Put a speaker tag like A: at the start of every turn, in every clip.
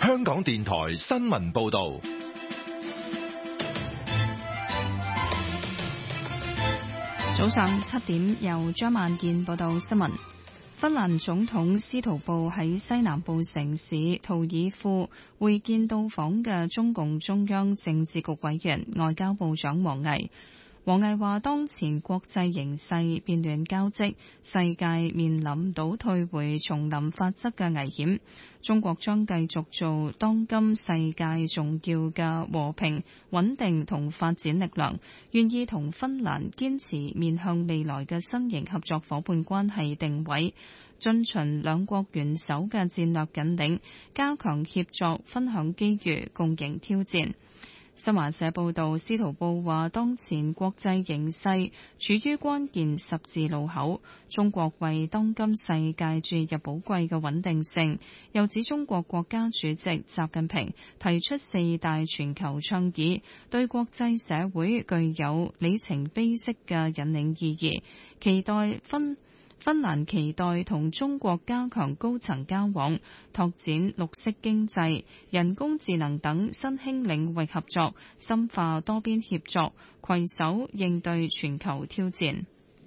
A: 香港電台新聞報道。
B: 早上7點，由張萬健報道新聞。芬蘭總統司徒布喺西南部城市圖爾庫會見到訪嘅中共中央政治局委員外交部長王毅。王毅話：當前國際形勢變亂交織，世界面臨倒退回叢林法則嘅危險。中國將繼續做當今世界重要嘅和平、穩定同發展力量，願意同芬蘭堅持面向未來嘅新型合作夥伴關係定位，遵循兩國元首嘅戰略引領，加強協作，分享機遇，共迎挑戰。新華社報道，司徒布話：當前國際形勢處於關鍵十字路口，中國為當今世界注入寶貴嘅穩定性。又指中國國家主席習近平提出4大全球倡議，對國際社會具有里程碑式嘅引領意義。芬蘭期待同中國加強高層交往，拓展綠色經濟、人工智能等新興領域合作，深化多邊協作，攜手應對全球挑戰。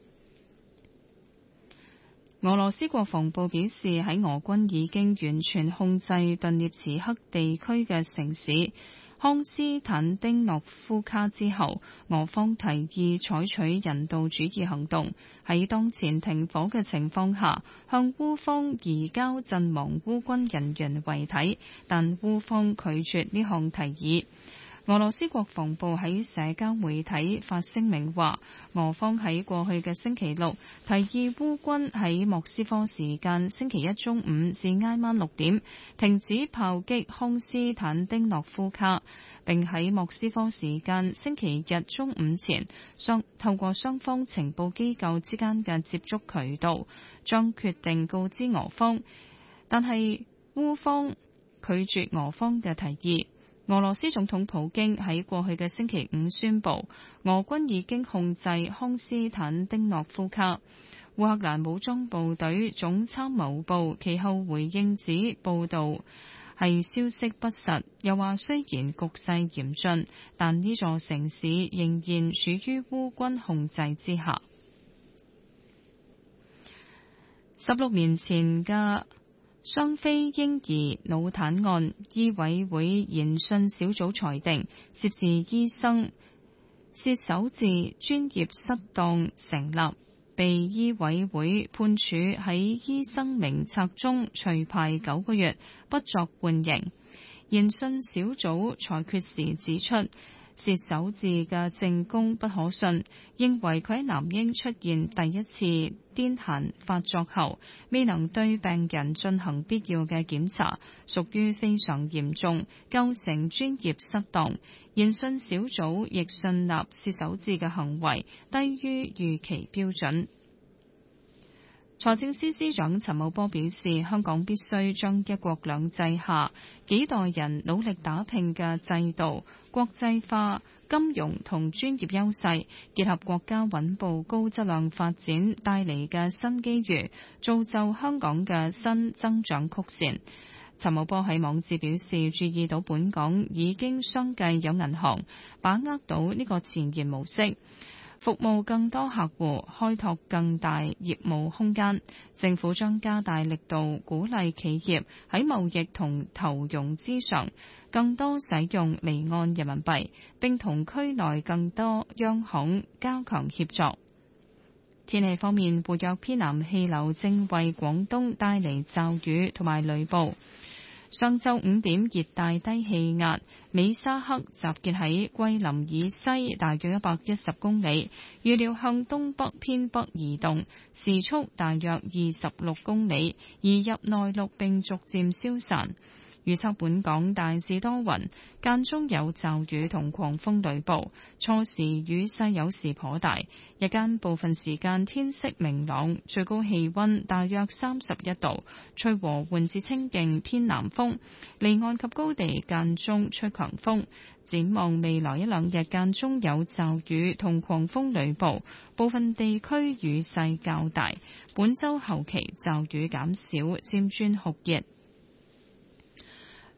B: 俄羅斯國防部表示，喺俄軍已經完全控制頓涅茨克地區嘅城市康斯坦丁諾夫卡之後，俄方提議採取人道主義行動，喺當前停火嘅情況下，向烏方移交陣亡烏軍人員遺體，但烏方拒絕呢項提議。俄羅斯國防部喺社交媒體發聲明話，俄方喺過去嘅星期六提議烏軍喺莫斯科時間星期一中午至挨晚6點停止炮擊康斯坦丁諾夫卡，並喺莫斯科時間星期日中午前透過雙方情報機構之間嘅接觸渠道，將決定告知俄方，但係烏方拒絕俄方嘅提議。俄羅斯總統普京喺過去嘅星期五宣布，俄軍已經控制康斯坦丁諾夫卡。烏克蘭武裝部隊總參謀部其後回應指報道係消息不實，又話雖然局勢嚴峻，但呢座城市仍然處於烏軍控制之下。16年前嘅雙非嬰兒腦癱案，醫委會研訊小組裁定，涉事醫生薛守志專業失當成立，被醫委會判處喺醫生名冊中除牌9個月，不作判刑。研訊小組裁決時指出，薛守志嘅證供不可信，認為佢喺男嬰出現第一次癲癇發作後，未能對病人進行必要嘅檢查，屬於非常嚴重，構成專業失當。研訊小組亦信納薛守志嘅行為低於預期標準。財政司司長陳茂波表示，香港必須將一國兩制下幾代人努力打拼嘅制度、國際化、金融同專業優勢，結合國家穩步高質量發展帶嚟嘅新機遇，造就香港嘅新增長曲線。陳茂波喺網誌表示，注意到本港已經相繼有銀行把握到呢個前沿模式，服務更多客戶，開拓更大業務空間。政府將加大力度鼓勵企業喺貿易同投融資上更多使用離岸人民幣，並同區內更多央行加強協作。天氣方面，活躍偏南氣流正為廣東帶嚟驟雨同埋雷暴。上晝5點，熱帶低氣壓美沙克集結喺桂林以西大約110公里，預料向東北偏北移動，時速大約26公里，移入內陸並逐漸消散。預測本港大致多雲，間中有驟雨同狂風雷暴，初時雨勢有時頗大，日間部分時間天色明朗，最高氣溫大約31度，吹和緩至清勁偏南風，離岸及高地間中吹強風。展望未來一兩日間中有驟雨同狂風雷暴，部分地區雨勢較大。本週後期驟雨減少，漸轉酷熱。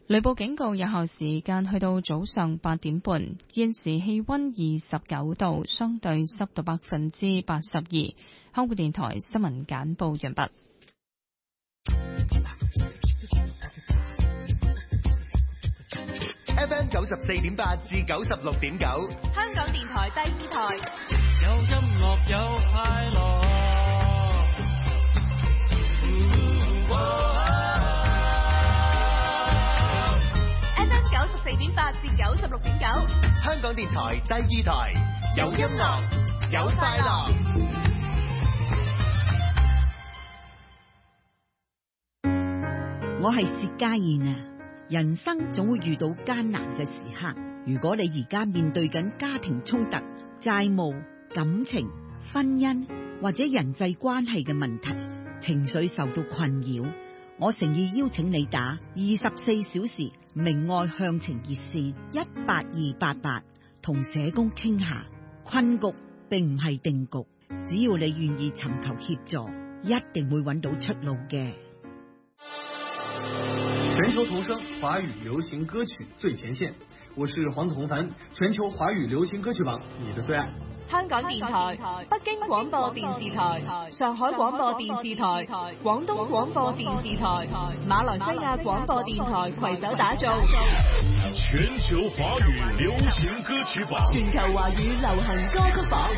B: 雷暴警告有效時間去到早上8點半。現時氣溫29度，相對濕度82%。香港電台新聞簡報完畢。
C: FM 94.8至96.9，
D: 香港電台第二台。
E: 有音樂有快樂。
D: FM 94.8至96.9，
C: 香港電台第二台，有音樂有快樂。
F: 我係薛家燕啊！人生總會遇到艱難嘅時刻，如果你而家面對緊家庭衝突、債務、感情、婚姻或者人際關係嘅問題，情緒受到困擾，我誠意邀請你打24小時明愛向晴熱線18288，同社工傾下。困局並唔係定局，只要你願意尋求協助，一定會揾到出路嘅。
G: 全球投聲華語流行歌曲最前線，我是黃子弘凡，全球華語流行歌曲榜你的最愛。
D: 香港電台、北京廣播電視台、上海廣播電視台、廣東廣播電視台、馬來西亞廣播電台攜手打造
A: 全球華語流行歌曲榜，
D: 全球華語流行歌曲榜。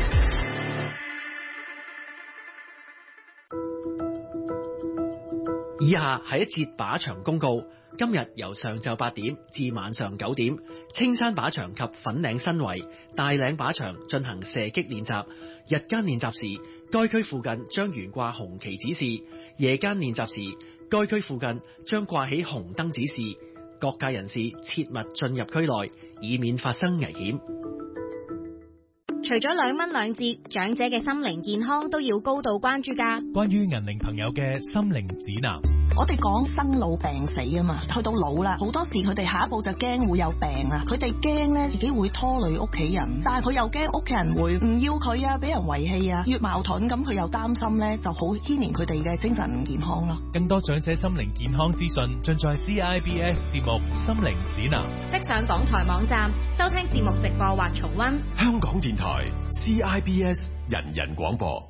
H: 以下係一節靶場公告。今日由上晝8點至晚上9點，青山靶場及粉嶺新圍、大嶺靶場進行射擊練習。日間練習時，該區附近將懸掛紅旗指示；夜間練習時，該區附近將掛起紅燈指示。各界人士切勿進入區內，以免發生危險。
I: 除咗2蚊2折，長者嘅心靈健康都要高度關注㗎。
J: 關於銀齡朋友嘅心靈指南，
K: 我哋講生老病死啊嘛，去到老啦，好多時佢哋下一步就驚會有病啊，佢哋驚咧自己會拖累屋企人，但係佢又驚屋企人會唔要佢啊，俾人遺棄啊，越矛盾咁佢又擔心咧，就好牽連佢哋嘅精神唔健康咯。
J: 更多長者心靈健康資訊盡在 CIBS 節目心靈指南，
I: 即上港台網站收聽節目直播或重溫。
A: 香港電台 CIBS 人人廣播。